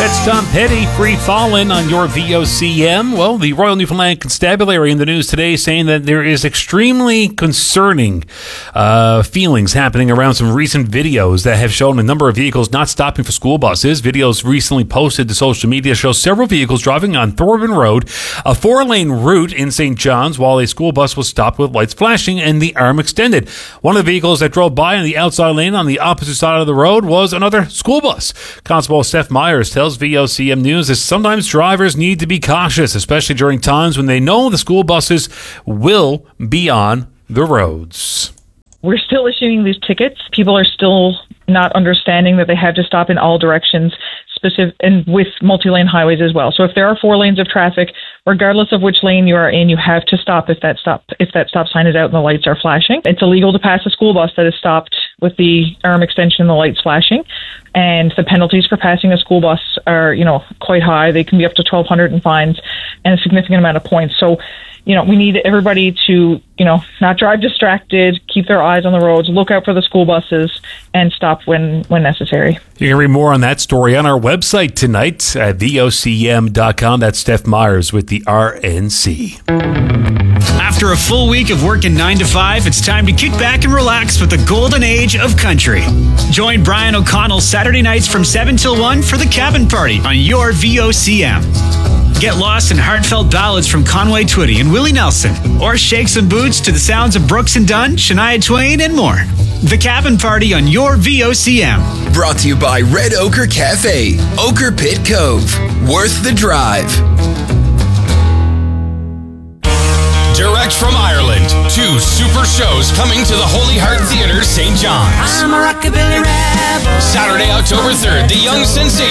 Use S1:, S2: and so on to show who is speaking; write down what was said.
S1: That's Tom Petty, Free Fallin' on your VOCM. Well, the Royal Newfoundland Constabulary in the news today saying that there is extremely concerning feelings happening around some recent videos that have shown a number of vehicles not stopping for school buses. Videos recently posted to social media show several vehicles driving on Thorburn Road, a 4-lane route in St. John's, while a school bus was stopped with lights flashing and the arm extended. One of the vehicles that drove by on the outside lane on the opposite side of the road was another school bus. Constable Steph Myers tells VOCM News that sometimes drivers need to be cautious, especially during times when they know the school buses will be on the roads.
S2: We're still issuing these tickets. People are still not understanding that they have to stop in all directions, and with multi-lane highways as well. So if there are 4 lanes of traffic, regardless of which lane you are in, you have to stop if that stop sign is out and the lights are flashing. It's illegal to pass a school bus that is stopped with the arm extension and the lights flashing. And the penalties for passing a school bus are, quite high. They can be up to $1,200 in fines and a significant amount of points. So, we need everybody to, not drive distracted, keep their eyes on the roads, look out for the school buses, and stop when necessary.
S1: You can read more on that story on our website tonight at VOCM.com. That's Steph Myers with the RNC.
S3: After a full week of working 9 to 5, it's time to kick back and relax with the golden age of country. Join Brian O'Connell Saturday nights from 7 till 1 for the Cabin Party on your VOCM. Get lost in heartfelt ballads from Conway Twitty and Willie Nelson, or shake some boots to the sounds of Brooks and Dunn, Shania Twain, and more. The Cabin Party on your VOCM.
S4: Brought to you by Red Ochre Cafe, Ochre Pit Cove. Worth the drive.
S5: Direct from Ireland, 2 super shows coming to the Holy Heart Theatre, St. John's.
S6: I'm a rockabilly rebel.
S5: Saturday, October 3rd, the young sensation